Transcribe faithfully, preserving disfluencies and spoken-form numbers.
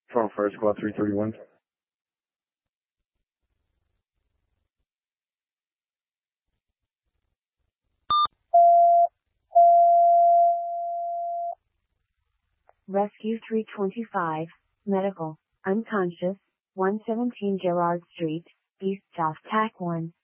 Toronto Fire Squad three thirty-one. Rescue three twenty-five, medical, unconscious, one seventeen Gerrard Street, East South Tac one.